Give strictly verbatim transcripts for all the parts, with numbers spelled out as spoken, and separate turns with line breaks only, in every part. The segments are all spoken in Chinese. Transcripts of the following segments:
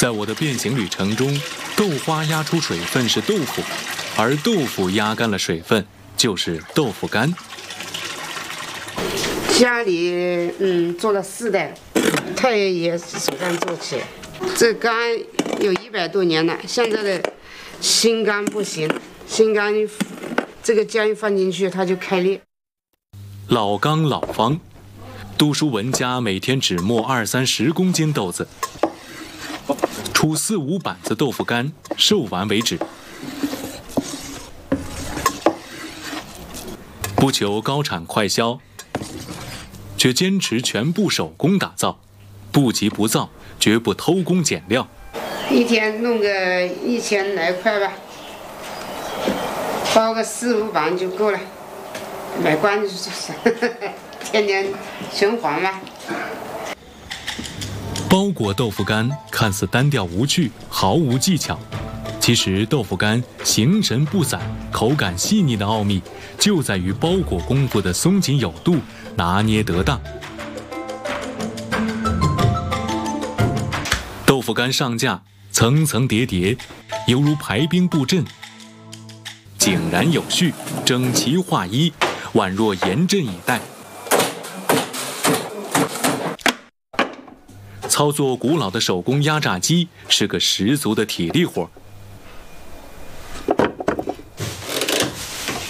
在我的变形旅程中，豆花压出水分是豆腐，而豆腐压干了水分就是豆腐干。
家里嗯做了四代，太爷爷手干做起，这干有一百多年了。现在的新干不行，新干这个浆一放进去它就开裂。
老缸老方，杜叔文家每天只磨二三十公斤豆子，出四五板子豆腐干，售完为止。不求高产快销，却坚持全部手工打造，不急不躁，绝不偷工减料。
一天弄个一千来块吧，包个四五板就够了，买关子就是天天循环嘛。
包裹豆腐干看似单调无趣，毫无技巧，其实豆腐干形神不散、口感细腻的奥秘，就在于包裹功夫的松紧有度，拿捏得当。豆腐干上架，层层叠叠，犹如排兵布阵，井然有序，整齐划一，宛若严阵以待。操作古老的手工压榨机是个十足的体力活。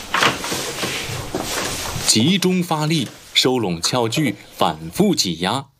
集中发力，收拢翘距，反复挤压。